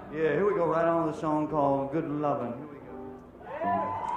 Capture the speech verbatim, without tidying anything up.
Yeah, here we go, right on with a song called Good Lovin'. Here we go.